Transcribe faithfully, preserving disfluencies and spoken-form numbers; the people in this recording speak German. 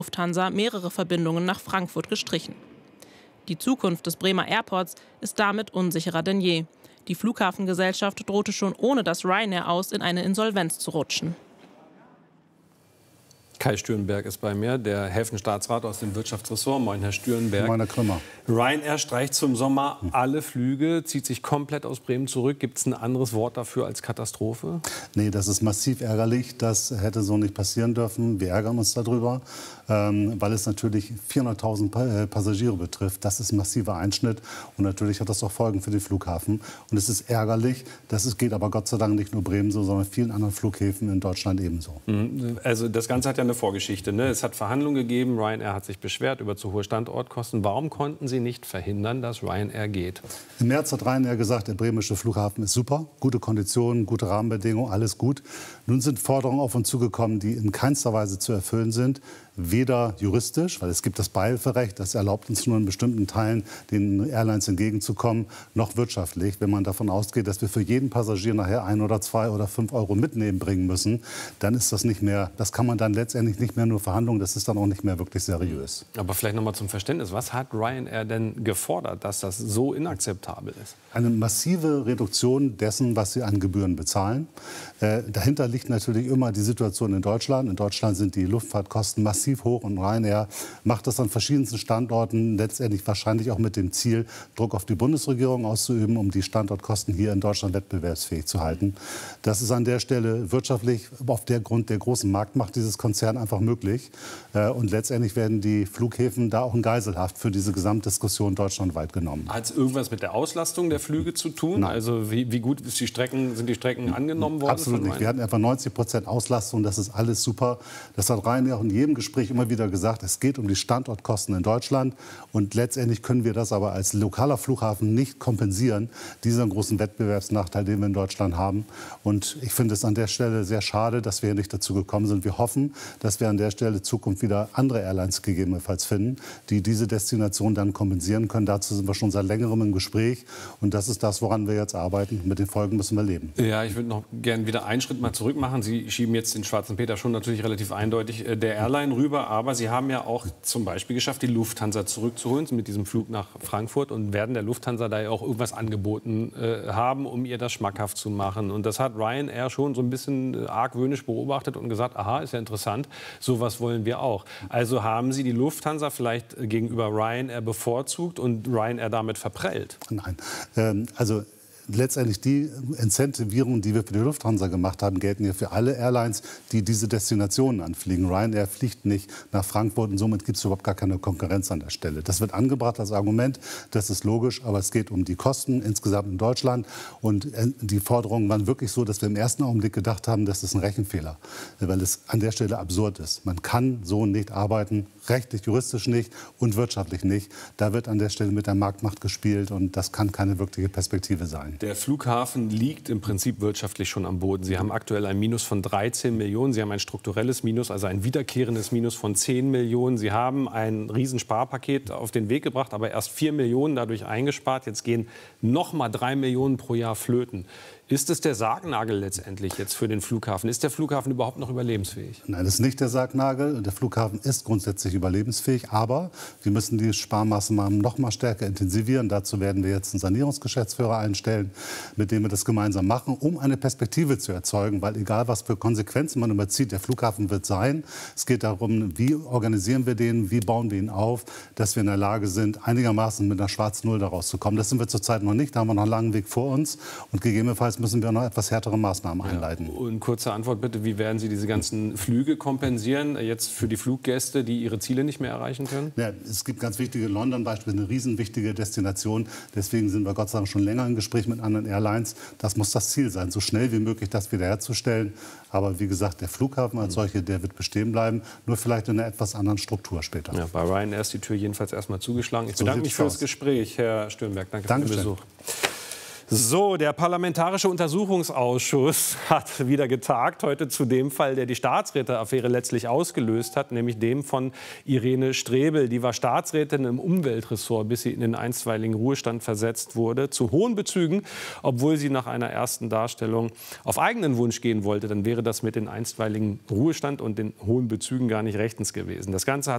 Lufthansa mehrere Verbindungen nach Frankfurt gestrichen. Die Zukunft des Bremer Airports ist damit unsicherer denn je. Die Flughafengesellschaft drohte schon ohne das Ryanair aus in eine Insolvenz zu rutschen. Kai Stürenberg ist bei mir, der Häfenstaatsrat aus dem Wirtschaftsressort. Moin, Herr Stürenberg. Moin, Herr Krümmer. Ryanair streicht zum Sommer alle Flüge, zieht sich komplett aus Bremen zurück. Gibt es ein anderes Wort dafür als Katastrophe? Nee, das ist massiv ärgerlich. Das hätte so nicht passieren dürfen. Wir ärgern uns darüber, ähm, weil es natürlich vierhunderttausend pa Passagiere betrifft. Das ist ein massiver Einschnitt. Und natürlich hat das auch Folgen für den Flughafen. Und es ist ärgerlich. Das ist, geht aber Gott sei Dank nicht nur Bremen so, sondern vielen anderen Flughäfen in Deutschland ebenso. Also das Ganze hat ja eine Vorgeschichte, ne? Es hat Verhandlungen gegeben, Ryanair hat sich beschwert über zu hohe Standortkosten. Warum konnten Sie nicht verhindern, dass Ryanair geht? Im März hat Ryanair gesagt, der bremische Flughafen ist super, gute Konditionen, gute Rahmenbedingungen, alles gut. Nun sind Forderungen auf uns zugekommen, die in keinster Weise zu erfüllen sind. Weder juristisch, weil es gibt das Beihilferecht, das erlaubt uns nur in bestimmten Teilen den Airlines entgegenzukommen, noch wirtschaftlich. Wenn man davon ausgeht, dass wir für jeden Passagier nachher ein oder zwei oder fünf Euro mitnehmen bringen müssen, dann ist das nicht mehr, das kann man dann letztendlich nicht mehr nur verhandeln, das ist dann auch nicht mehr wirklich seriös. Aber vielleicht noch mal zum Verständnis, was hat Ryanair denn gefordert, dass das so inakzeptabel ist? Eine massive Reduktion dessen, was sie an Gebühren bezahlen. Äh, dahinter liegt natürlich immer die Situation in Deutschland. In Deutschland sind die Luftfahrtkosten massiv hoch und Ryanair macht das an verschiedensten Standorten, letztendlich wahrscheinlich auch mit dem Ziel, Druck auf die Bundesregierung auszuüben, um die Standortkosten hier in Deutschland wettbewerbsfähig zu halten. Das ist an der Stelle wirtschaftlich auf der Grund der großen Marktmacht dieses Konzerns einfach möglich. Äh, und letztendlich werden die Flughäfen da auch in Geiselhaft für diese Gesamtdiskussion deutschlandweit genommen. Hat es irgendwas mit der Auslastung der Flüge zu tun? Nein. Also wie, wie gut ist die Strecken, sind die Strecken angenommen worden? Absolut nicht. Wir hatten etwa neunzig Prozent Auslastung. Das ist alles super. Das hat Ryanair auch in jedem Gespräch immer wieder gesagt. Es geht um die Standortkosten in Deutschland. Und letztendlich können wir das aber als lokaler Flughafen nicht kompensieren, diesen großen Wettbewerbsnachteil, den wir in Deutschland haben. Und ich finde es an der Stelle sehr schade, dass wir nicht dazu gekommen sind. Wir hoffen, dass wir an der Stelle in Zukunft wieder andere Airlines gegebenenfalls finden, die diese Destination dann kompensieren können. Dazu sind wir schon seit längerem im Gespräch. Und das ist das, woran wir jetzt arbeiten. Mit den Folgen müssen wir leben. Ja, ich würde noch gerne wieder einen Schritt mal zurück machen. Sie schieben jetzt den Schwarzen Peter schon natürlich relativ eindeutig äh, der Airline rüber. Aber Sie haben ja auch zum Beispiel geschafft, die Lufthansa zurückzuholen mit diesem Flug nach Frankfurt und werden der Lufthansa da ja auch irgendwas angeboten äh, haben, um ihr das schmackhaft zu machen. Und das hat Ryanair schon so ein bisschen argwöhnisch beobachtet und gesagt, aha, ist ja interessant, sowas wollen wir auch. Also haben Sie die Lufthansa vielleicht gegenüber Ryanair bevorzugt und Ryanair damit verprellt? Nein, ähm, also letztendlich die Incentivierungen, die wir für die Lufthansa gemacht haben, gelten ja für alle Airlines, die diese Destinationen anfliegen. Ryanair fliegt nicht nach Frankfurt und somit gibt es überhaupt gar keine Konkurrenz an der Stelle. Das wird angebracht als Argument, das ist logisch, aber es geht um die Kosten insgesamt in Deutschland. Und die Forderungen waren wirklich so, dass wir im ersten Augenblick gedacht haben, das ist ein Rechenfehler, weil es an der Stelle absurd ist. Man kann so nicht arbeiten, rechtlich, juristisch nicht und wirtschaftlich nicht. Da wird an der Stelle mit der Marktmacht gespielt und das kann keine wirkliche Perspektive sein. Der Flughafen liegt im Prinzip wirtschaftlich schon am Boden. Sie haben aktuell ein Minus von dreizehn Millionen. Sie haben ein strukturelles Minus, also ein wiederkehrendes Minus von zehn Millionen. Sie haben ein Riesensparpaket auf den Weg gebracht, aber erst vier Millionen dadurch eingespart. Jetzt gehen noch mal drei Millionen pro Jahr flöten. Ist es der Sargnagel letztendlich jetzt für den Flughafen? Ist der Flughafen überhaupt noch überlebensfähig? Nein, das ist nicht der Sargnagel. Der Flughafen ist grundsätzlich überlebensfähig. Aber wir müssen die Sparmaßnahmen noch mal stärker intensivieren. Dazu werden wir jetzt einen Sanierungsgeschäftsführer einstellen, mit dem wir das gemeinsam machen, um eine Perspektive zu erzeugen. Weil egal, was für Konsequenzen man überzieht, der Flughafen wird sein. Es geht darum, wie organisieren wir den, wie bauen wir ihn auf, dass wir in der Lage sind, einigermaßen mit einer schwarzen Null daraus zu kommen. Das sind wir zurzeit noch nicht. Da haben wir noch einen langen Weg vor uns. Und gegebenenfalls müssen wir noch etwas härtere Maßnahmen einleiten. Ja, und kurze Antwort bitte, wie werden Sie diese ganzen Flüge kompensieren, jetzt für die Fluggäste, die ihre Ziele nicht mehr erreichen können? Ja, es gibt ganz wichtige, London beispielsweise, eine riesenwichtige Destination. Deswegen sind wir Gott sei Dank schon länger im Gespräch mit anderen Airlines. Das muss das Ziel sein, so schnell wie möglich das wiederherzustellen. Aber wie gesagt, der Flughafen als solcher, der wird bestehen bleiben, nur vielleicht in einer etwas anderen Struktur später. Ja, bei Ryanair ist die Tür jedenfalls erstmal zugeschlagen. Ich bedanke mich für das Gespräch, Herr Stürenberg. Danke für den Besuch. So, der Parlamentarische Untersuchungsausschuss hat wieder getagt, heute zu dem Fall, der die Staatsräteaffäre letztlich ausgelöst hat, nämlich dem von Irene Strebel. Die war Staatsrätin im Umweltressort, bis sie in den einstweiligen Ruhestand versetzt wurde, zu hohen Bezügen, obwohl sie nach einer ersten Darstellung auf eigenen Wunsch gehen wollte. Dann wäre das mit dem einstweiligen Ruhestand und den hohen Bezügen gar nicht rechtens gewesen. Das Ganze hat